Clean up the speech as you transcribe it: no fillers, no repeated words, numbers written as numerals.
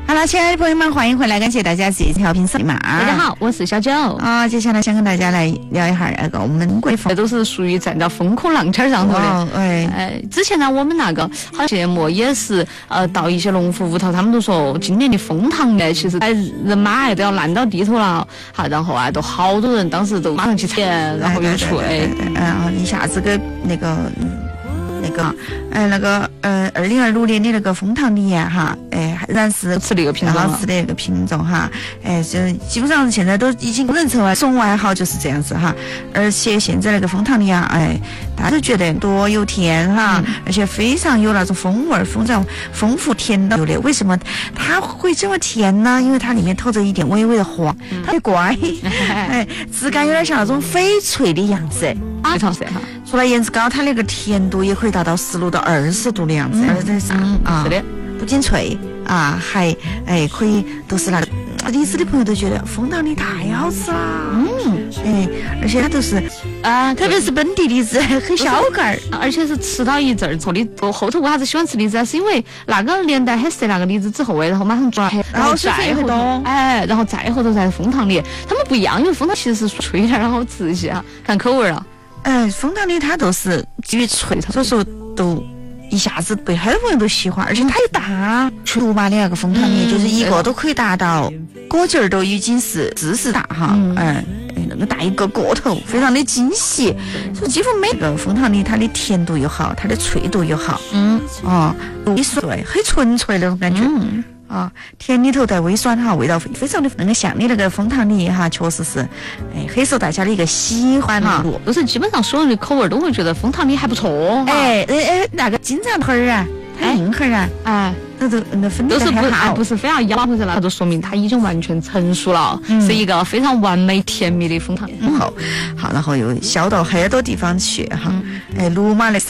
好了，亲爱的朋友们，欢迎回来，感谢大家这一条评论嘛。 大家好，我是小九啊。接下来想跟大家来聊一下那个我们国风， 这都是属于站到风口浪尖上头的。之前呢，我们那个好像节目也是到一些农户屋头，他们都说今年的蜂糖呢，其实人马都要烂到地头了。好，然后都好多人当时都马上去采，然后又吹， 然后一下子给2026年的那个枫糖梨哈，仍然是吃的一个品种， 好吃的一个品种哈，就基本上现在都已经公认成为送外号就是这样子哈。而且现在那个枫糖梨大家都觉得多有甜哈，而且非常有那种风味，丰富甜的。为什么它会这么甜呢？因为它里面透着一点微微的黄，它很乖，质感有点像那种翡翠的样子。 非常适合。 除了颜值高，它那个甜度也可以达到16到20度的样子，而且是的， 不仅脆还可以都是那个荔枝的朋友都觉得枫糖梨太好吃了，而且它都是特别是本地荔枝，很小个儿， 而且是吃到一阵儿后的后头为啥子喜欢吃荔枝？是因为那个年代很适那个荔枝之后然后马上转，然后再后头然后再后头才是枫糖梨，它们不一样，因为枫糖其实是脆点儿好吃一些看口味了。 枫糖梨它都是基于脆，所以说都一下子被很多朋友都喜欢，而且它又大，全麻的那个枫糖梨，就是一个都可以达到果劲儿都已经是40大哈，那个大一个个头，非常的精细，所以几乎每个枫糖梨它的甜度又好，它的脆度又好，微酸，对，很纯粹那种感觉。甜里头带微酸哈，味道非常的那个像你那个枫糖梨哈，确实是很受大家的一个喜欢哈。 就是基本上所有的口味都会觉得枫糖梨还不错。 那个金盏花它硬核那个粉都是好， 不是非要咬或者那就说明它已经完全成熟了，是一个非常完美甜蜜的枫糖梨。 好，然后又销到很多地方去哈，鲁马的